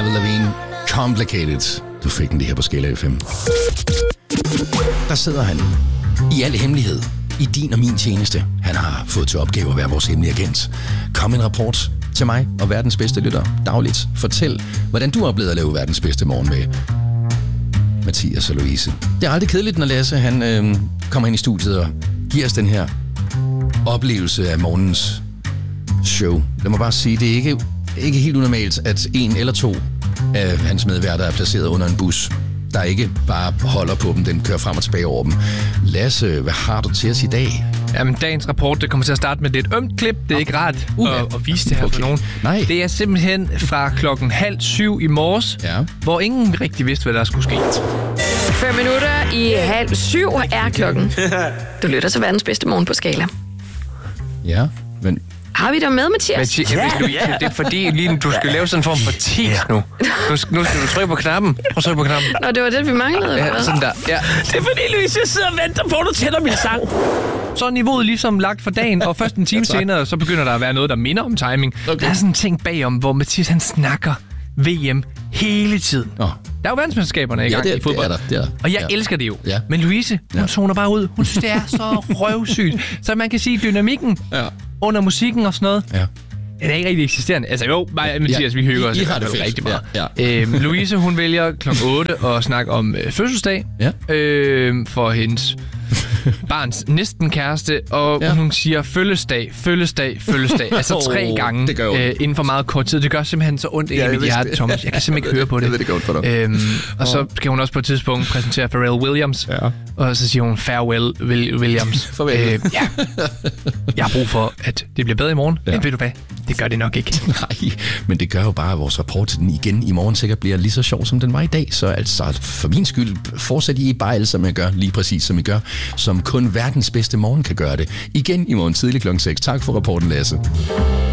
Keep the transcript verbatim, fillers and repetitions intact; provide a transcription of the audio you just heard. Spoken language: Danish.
Avril Lavigne, Complicated. Du fik den lige her på Skala F M. Der sidder han i al hemmelighed i din og min tjeneste. Han har fået til opgave at være vores hemmelige agent. Kom en rapport til mig og verdens bedste lytter dagligt. Fortæl, hvordan du har oplevet at lave verdens bedste morgen med Mathias og Louise. Det er aldrig kedeligt, når Lasse han, øh, kommer ind i studiet og giver os den her oplevelse af morgens show. Lad mig bare sige, det er ikke, ikke helt unormalt, at en eller to af hans medværter er placeret under en bus, der ikke bare holder på dem, den kører frem og tilbage over dem. Lasse, hvad har du til os i dag? Jamen, dagens rapport, det kommer til at starte med et ømt klip. Det er okay. Ikke rart uh, at, at vise det her okay. for nogen. Nej. Det er simpelthen fra klokken halv syv i morges, ja. hvor ingen rigtig vidste, hvad der skulle ske. Fem minutter i halv syv er klokken. Du lytter til verdens bedste morgen på Skala. Ja, men... Har vi dig med, Mathias? Mathias, ja, ja. Det er fordi, lige du skal lave sådan en form for tease nu. Nu skal, nu skal du trykke på knappen. Prøv at trykke på knappen. Nå, det var det, vi manglede. Ja, sådan der. Ja. Det er fordi, Louise, jeg sidder og venter på, at du tænder min sang. Så er niveauet ligesom lagt for dagen, og først en time ja, senere, så begynder der at være noget, der minder om timing. Okay. Der er sådan en ting bagom, hvor Mathias han snakker V M hele tiden. Oh. Der er jo verdensmesterskaberne i gang ja, det er, i fodbold. Det er der, det er der. Og jeg ja. elsker det jo. Ja. Men Louise, hun ja. toner bare ud. Hun synes, det er så røvsygt. Så man kan sige, dynamikken ja. under musikken og sådan noget, ja. den er ikke rigtig eksisterende. Altså jo, mig og Mathias, ja. vi hygger os. I, I har det rigtig meget. Ja. Ja. Øhm, Louise, hun vælger klokken otte at snakke om øh, fødselsdag ja. øh, for hendes barns næsten kæreste, og ja. hun siger fødselsdag, fødselsdag, fødselsdag. Altså tre gange øh, inden for meget kort tid. Det gør simpelthen så ondt ja, i mit hjerte, Thomas. Jeg kan simpelthen ikke høre på det. Jeg ved det godt for dig. Øhm, og så skal hun også på et tidspunkt præsentere Pharrell Williams, ja. og så siger hun farewell Williams. Farvel. Øh, ja. Jeg har brug for, at det bliver bedre i morgen. Ja. Men ved du hvad? Det gør det nok ikke. Nej, men det gør jo bare, at vores rapport den igen i morgen sikkert bliver lige så sjov, som den var i dag. Så altså, for min skyld, fortsæt I bare alle, som jeg gør, lige præcis som I gør, som kun verdens bedste morgen kan gøre det. Igen i morgen tidlig klokken seks. Tak for rapporten, Lasse.